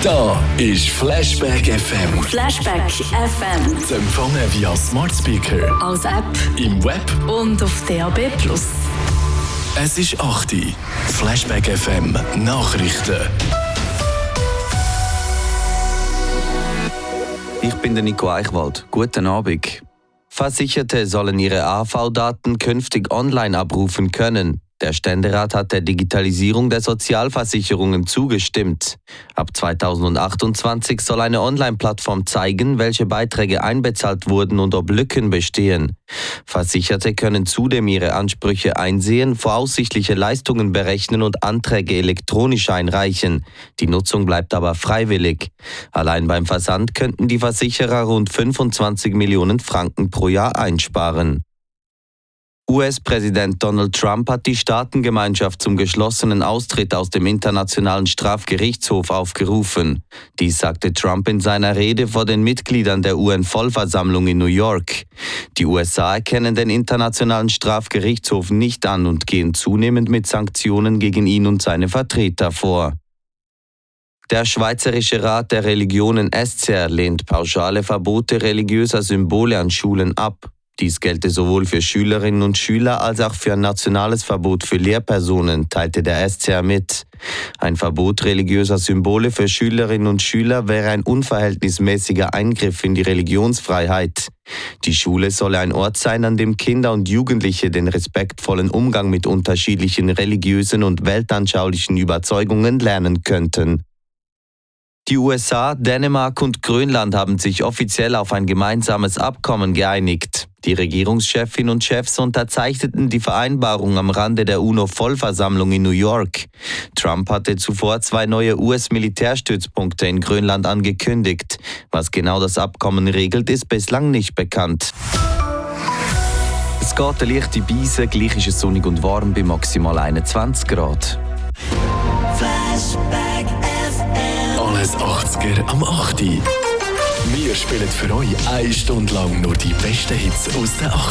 Da ist Flashback FM. Flashback FM. Zu empfangen via Smart Speaker, Als App im Web. und auf DAB+. Es ist 8 Uhr. Flashback FM Nachrichten. Ich bin der Nico Eichwald. Guten Abend. Versicherte sollen ihre AV-Daten künftig online abrufen können. Der Ständerat hat der Digitalisierung der Sozialversicherungen zugestimmt. Ab 2028 soll eine Online-Plattform zeigen, welche Beiträge einbezahlt wurden und ob Lücken bestehen. Versicherte können zudem ihre Ansprüche einsehen, voraussichtliche Leistungen berechnen und Anträge elektronisch einreichen. Die Nutzung bleibt aber freiwillig. Allein beim Versand könnten die Versicherer rund 25 Millionen Franken pro Jahr einsparen. US-Präsident Donald Trump hat die Staatengemeinschaft zum geschlossenen Austritt aus dem Internationalen Strafgerichtshof aufgerufen. Dies sagte Trump in seiner Rede vor den Mitgliedern der UN-Vollversammlung in New York. Die USA erkennen den Internationalen Strafgerichtshof nicht an und gehen zunehmend mit Sanktionen gegen ihn und seine Vertreter vor. Der Schweizerische Rat der Religionen SCR lehnt pauschale Verbote religiöser Symbole an Schulen ab. Dies gelte sowohl für Schülerinnen und Schüler als auch für ein nationales Verbot für Lehrpersonen, teilte der SCR mit. Ein Verbot religiöser Symbole für Schülerinnen und Schüler wäre ein unverhältnismäßiger Eingriff in die Religionsfreiheit. Die Schule solle ein Ort sein, an dem Kinder und Jugendliche den respektvollen Umgang mit unterschiedlichen religiösen und weltanschaulichen Überzeugungen lernen könnten. Die USA, Dänemark und Grönland haben sich offiziell auf ein gemeinsames Abkommen geeinigt. Die Regierungschefin und Chefs unterzeichneten die Vereinbarung am Rande der UNO-Vollversammlung in New York. Trump hatte zuvor 2 neue US-Militärstützpunkte in Grönland angekündigt. Was genau das Abkommen regelt, ist bislang nicht bekannt. Es geht eine leichte Beise, gleich ist es sonnig und warm bei maximal 21 Grad. Flashback FM. Alles 80er am 8 Uhr. Wir spielen für euch 1 Stunde lang nur die besten Hits aus den 80